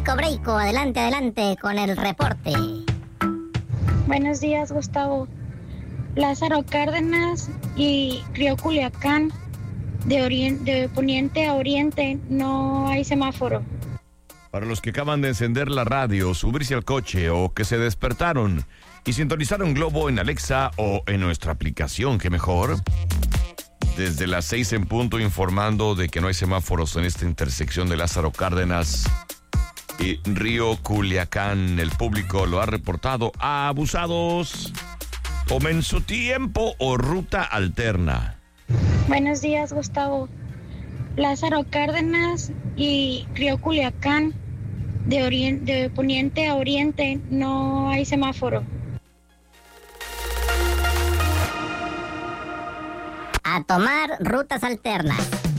Breico, adelante con el reporte. Buenos días, Gustavo. Lázaro Cárdenas y Río Culiacán, de poniente a oriente, no hay semáforo. Para los que acaban de encender la radio, subirse al coche o que se despertaron y sintonizaron Globo en Alexa o en nuestra aplicación, ¿qué mejor? Desde las 6 en punto informando de que no hay semáforos en esta intersección de Lázaro Cárdenas y Río Culiacán. El público lo ha reportado. Abusados, tomen su tiempo o ruta alterna. Buenos días, Gustavo. Lázaro Cárdenas y Río Culiacán, de poniente a oriente, no hay semáforo. A tomar rutas alternas.